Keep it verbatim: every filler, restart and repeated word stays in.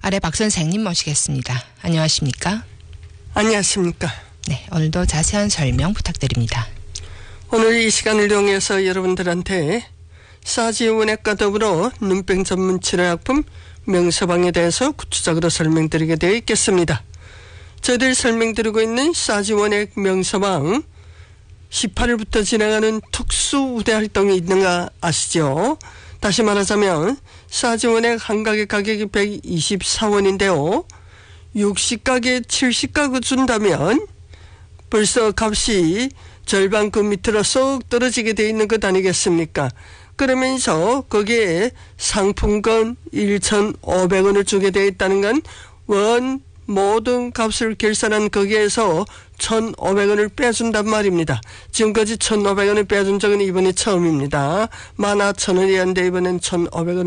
아래 박 선생님 모시겠습니다. 안녕하십니까? 안녕하십니까? 네, 오늘도 자세한 설명 부탁드립니다. 오늘 이 시간을 이용해서 여러분들한테 싸지 원액과 더불어 눈병 전문 치료약품 명서방에 대해서 구체적으로 설명드리게 되어 있겠습니다. 저희들 설명드리고 있는 싸지 원액 명서방 십팔 일부터 진행하는 특수 우대 활동이 있는가 아시죠? 다시 말하자면 싸지 원액 한 가게 가격이 백이십사 원인데요. 육십 가게 칠십 가구 준다면 벌써 값이 절반급 밑으로 쏙 떨어지게 돼 있는 것 아니겠습니까? 그러면서 거기에 상품권 천오백 원을 주게 되어 있다는 건 원 모든 값을 결산한 거기에서 천오백 원을 빼준단 말입니다. 지금까지 천오백 원을 빼준 적은 이번이 처음입니다. 만 오천 원이었는데 이번엔 천오백 원을